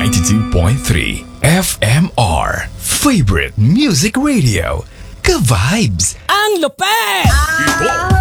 92.3 FMR Favorite Music Radio. Ka-vibes! Ang lupet! Ito